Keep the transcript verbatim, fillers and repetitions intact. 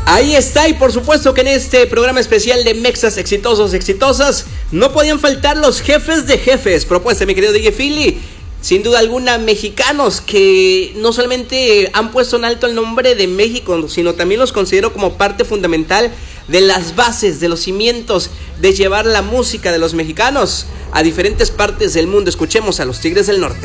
Ahí está, y por supuesto que en este programa especial de Mexas Exitosos, Exitosas, no podían faltar los jefes de jefes. Propuesta, mi querido D J Philly. Sin duda alguna, mexicanos que no solamente han puesto en alto el nombre de México, sino también los considero como parte fundamental de las bases, de los cimientos de llevar la música de los mexicanos a diferentes partes del mundo. Escuchemos a los Tigres del Norte.